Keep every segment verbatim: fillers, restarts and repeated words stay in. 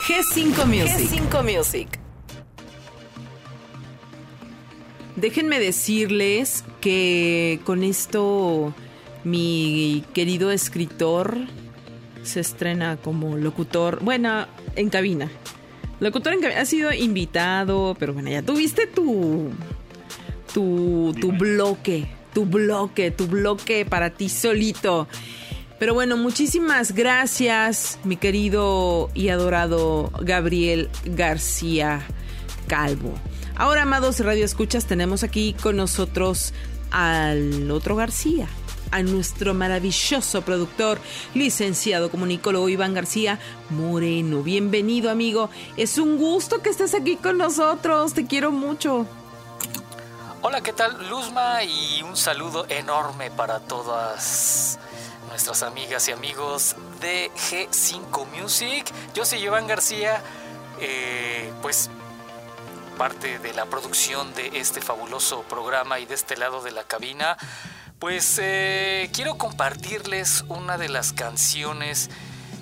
G cinco Music. G cinco Music. Déjenme decirles que con esto mi querido escritor se estrena como locutor, bueno, en cabina. Locutor en cabina, ha sido invitado, pero bueno, ya tuviste tu tu tu bloque, tu bloque, tu bloque para ti solito. Pero bueno, muchísimas gracias, mi querido y adorado Gabriel García Calvo. Ahora, amados Radio Escuchas, tenemos aquí con nosotros al otro García, a nuestro maravilloso productor, licenciado comunicólogo Iván García Moreno. Bienvenido, amigo. Es un gusto que estés aquí con nosotros. Te quiero mucho. Hola, ¿qué tal, Luzma? Y un saludo enorme para todas nuestras amigas y amigos de G cinco Music. Yo soy Iván García, eh, pues parte de la producción de este fabuloso programa, y de este lado de la cabina pues eh, quiero compartirles una de las canciones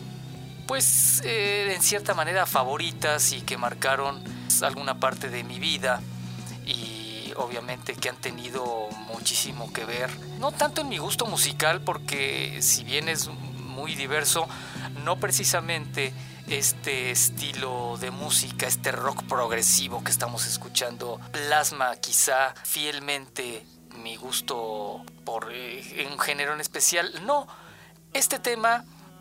pues eh, en cierta manera favoritas y que marcaron alguna parte de mi vida, y obviamente que han tenido muchísimo que ver, no tanto en mi gusto musical, porque si bien es muy diverso, no precisamente este estilo de música, este rock progresivo que estamos escuchando, plasma quizá fielmente mi gusto por eh, un género en especial. No, este tema,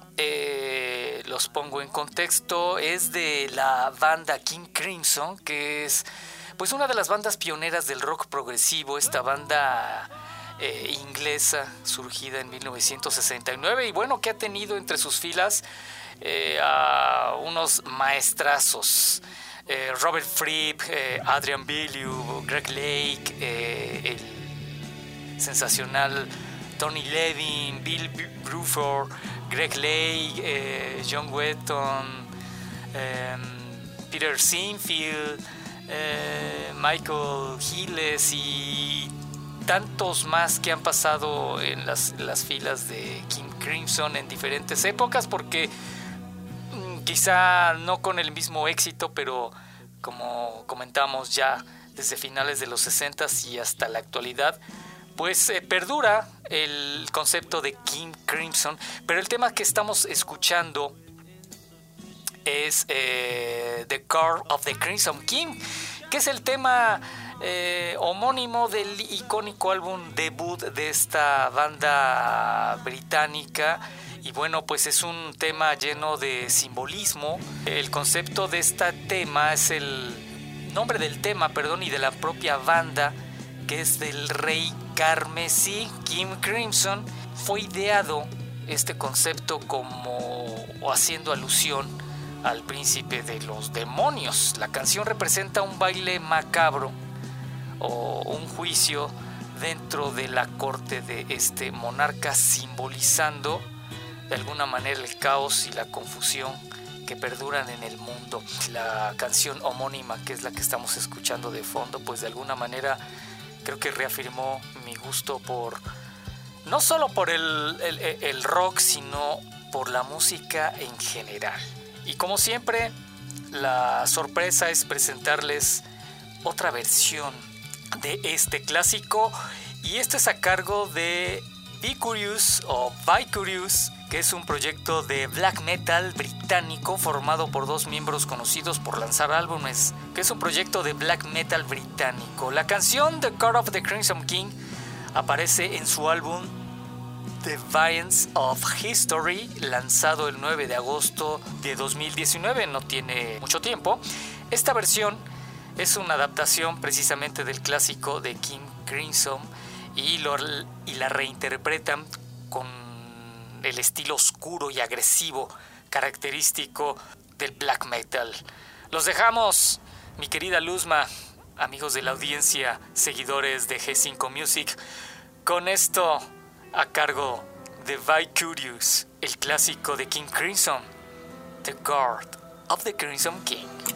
eh, los pongo en contexto, es de la banda King Crimson, que es pues una de las bandas pioneras del rock progresivo, esta banda eh, inglesa surgida en mil novecientos sesenta y nueve, y bueno, que ha tenido entre sus filas eh, a unos maestrazos, eh, Robert Fripp, eh, Adrian Belew, Greg Lake, eh, el sensacional Tony Levin, Bill Bruford, Greg Lake, eh, John Wetton, eh, Peter Sinfield, eh, Michael Gilles y tantos más que han pasado en las, las filas de King Crimson en diferentes épocas, porque mmm, quizá no con el mismo éxito, pero como comentamos ya desde finales de los sesentas y hasta la actualidad, pues eh, perdura el concepto de King Crimson. Pero el tema que estamos escuchando es eh, The Call of the Crimson King, que es el tema eh, homónimo del icónico álbum debut de esta banda británica. Y bueno, pues es un tema lleno de simbolismo. El concepto de este tema es el nombre del tema, perdón, y de la propia banda, que es del Rey Carmesí, King Crimson. Fue ideado este concepto como o haciendo alusión al príncipe de los demonios. La canción representa un baile macabro o un juicio dentro de la corte de este monarca, simbolizando de alguna manera el caos y la confusión que perduran en el mundo. La canción homónima, que es la que estamos escuchando de fondo, pues de alguna manera creo que reafirmó mi gusto por no solo por el, el, el rock, sino por la música en general. Y como siempre, la sorpresa es presentarles otra versión de este clásico, y este es a cargo de Vicarious o Vicarious, que es un proyecto de black metal británico formado por dos miembros conocidos por lanzar álbumes, que es un proyecto de black metal británico. La canción The Call of the Crimson King aparece en su álbum Defiance of History, lanzado el nueve de agosto de dos mil diecinueve, no tiene mucho tiempo. Esta versión es una adaptación precisamente del clásico de King Crimson, y, lo, y la reinterpretan con el estilo oscuro y agresivo característico del black metal. Los dejamos, mi querida Luzma, amigos de la audiencia, seguidores de G cinco Music, con esto a cargo de Vicarious, el clásico de King Crimson, The Guard of the Crimson King.